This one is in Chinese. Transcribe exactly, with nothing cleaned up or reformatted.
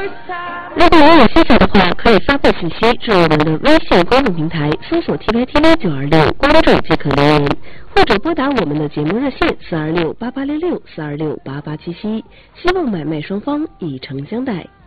如果您有需求的话，可以发布信息至我们的微信公众平台，搜索 T V T V 九二六，关注即可留言，或者拨打我们的节目热线四二六八八六六四二六八八七七，希望买卖双方以诚相待。